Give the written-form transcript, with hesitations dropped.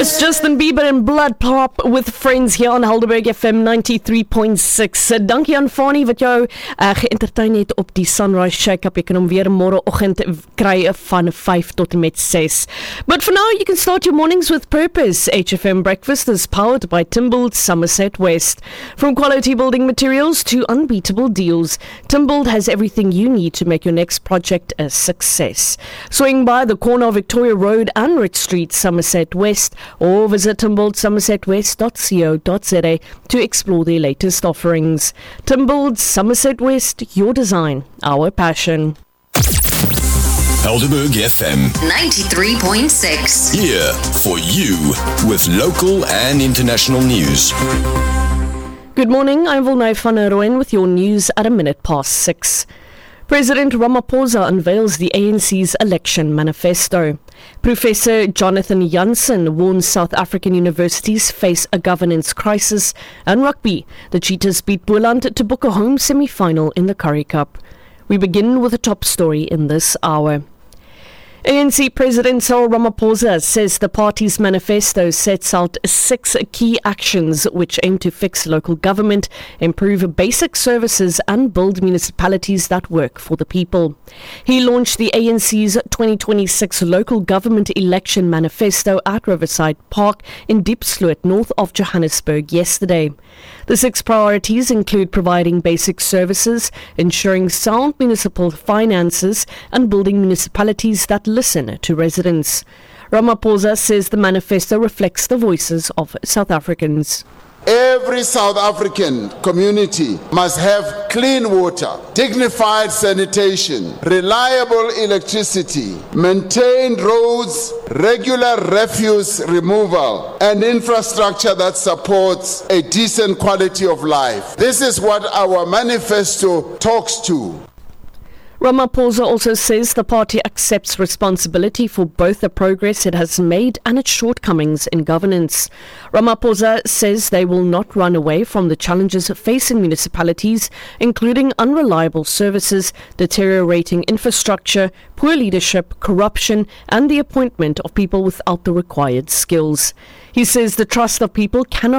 It's Justin Bieber and Blood Pop with Friends hier aan Helderberg FM 93.6. Dankie aan Fani wat jou geëntertain het op die Sunrise Shake-up. Jy kan hom weer môreoggend kry van 5 tot en met 6. But for now, you can start your mornings with purpose. HFM Breakfast is powered by Timbold Somerset West. From quality building materials to unbeatable deals, Timbold has everything you need to make your next project a success. Swing by the corner of Victoria Road and Rich Street, Somerset West, or visit timboldsomersetwest.co.za to explore their latest offerings. Timbold Somerset West, your design, our passion. Helderberg FM 93.6. here for you with local and international news. Good morning, I'm Volnay van der Rooyen with your news at 6:01. President Ramaphosa unveils the ANC's election manifesto. Professor Jonathan Jansen warns South African universities face a governance crisis. And rugby, the Cheetahs beat Boland to book a home semi-final in the Currie Cup. We begin with the top story in this hour. ANC President Cyril Ramaphosa says the party's manifesto sets out 6 key actions which aim to fix local government, improve basic services and build municipalities that work for the people. He launched the ANC's 2026 local government election manifesto at Riverside Park in Diepsloot, north of Johannesburg yesterday. The 6 priorities include providing basic services, ensuring sound municipal finances and building municipalities that listen to residents. Ramaphosa says the manifesto reflects the voices of South Africans. Every South African community must have clean water, dignified sanitation, reliable electricity, maintained roads, regular refuse removal, and infrastructure that supports a decent quality of life. This is what our manifesto talks to. Ramaphosa also says the party accepts responsibility for both the progress it has made and its shortcomings in governance. Ramaphosa says they will not run away from the challenges facing municipalities, including unreliable services, deteriorating infrastructure, poor leadership, corruption, and the appointment of people without the required skills. He says the trust of people cannot